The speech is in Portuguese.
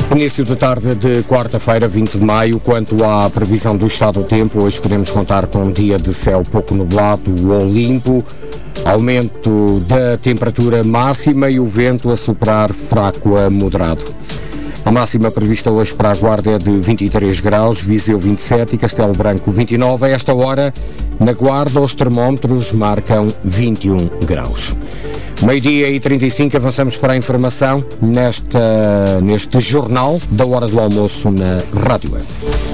Início da tarde de quarta-feira, 20 de maio. Quanto à previsão do estado do tempo, hoje podemos contar com um dia de céu pouco nublado ou limpo, aumento da temperatura máxima e o vento a soprar fraco a moderado. A máxima prevista hoje para a Guarda é de 23 graus, Viseu 27 e Castelo Branco 29. A esta hora, na Guarda, os termómetros marcam 21 graus. Meio-dia e 35, avançamos para a informação neste jornal da hora do almoço na Rádio F.